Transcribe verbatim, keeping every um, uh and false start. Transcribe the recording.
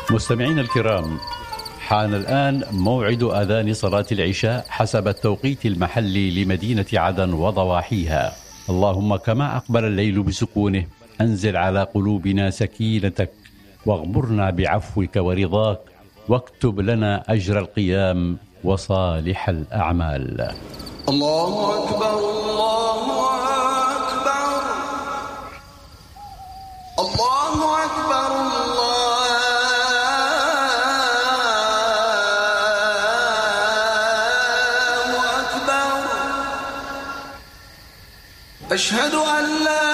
مستمعينا الكرام، حان الآن موعد أذان صلاة العشاء حسب التوقيت المحلي لمدينة عدن وضواحيها. اللهم كما أقبل الليل بسكونه أنزل على قلوبنا سكينتك، واغمرنا بعفوك ورضاك، واكتب لنا أجر القيام وصالح الأعمال. الله أكبر، الله أكبر، الله أكبر، الله أكبر. أشهد أن لا